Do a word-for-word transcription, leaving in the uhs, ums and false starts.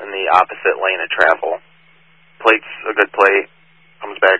in the opposite lane of travel. Plate's a good plate. Comes back